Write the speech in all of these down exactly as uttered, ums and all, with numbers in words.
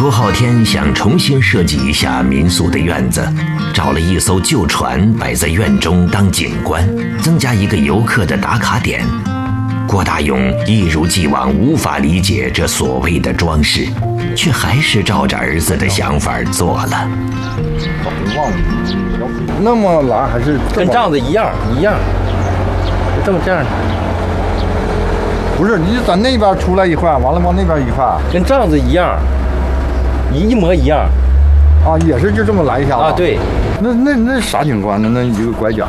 朱浩天想重新设计一下民宿的院子，找了一艘旧船摆在院中当景观，增加一个游客的打卡点。郭大勇一如既往无法理解这所谓的装饰，却还是照着儿子的想法做了。 忘了，那么蓝还是跟帐子一样一样，就这么这样的。 不是，你在那边出来一块，完了往那边一块， 跟帐子一样，一一模一样。 啊，也是就这么来一下子。 啊，对。 那那那啥景观呢？那一个拐角。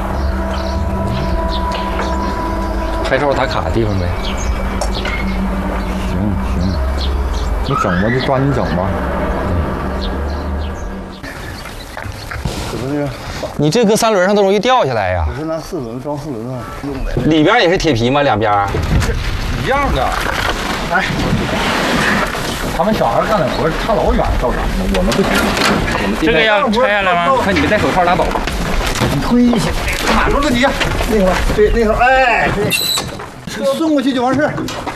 拍照打卡的地方呗。 行行，你整吧，就抓紧整吧。 可不是， 你这搁三轮上都容易掉下来呀。 我是拿四轮装四轮上用的。 里边也是铁皮吗？两边？ 一样的。哎，他们小孩干的活差老远，到啥呢？我们不行。我们这个要拆下来吗？看你没戴手套拉倒。 你推一下，卡住了你。那头，对，那头，哎，对，顺过去就完事。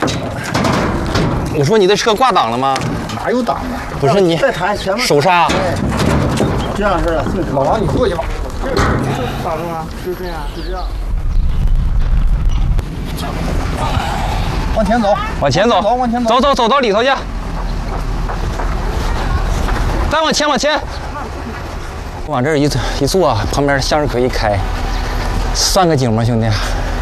我说你的车挂档了吗？ 哪有档啊？ 不是你再抬前面手刹。 这样式的。 老王，你过去吧。 咋弄啊？就这样，就这样。 往前走， 往前走， 往前走， 走走走到里头去。再往前，往前。往这儿一一坐，旁边向日葵一开，算个景吗，兄弟？